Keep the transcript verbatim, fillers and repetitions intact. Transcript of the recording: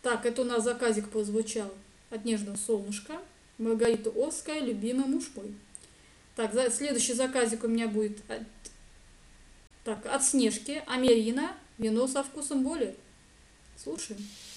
Так, это у нас заказик прозвучал от Нежного Солнышка. Маргарита Орская, любимый муж мой. Так, за- следующий заказик у меня будет от, так, от Снежки, Америна, вино со вкусом боли. Слушаем.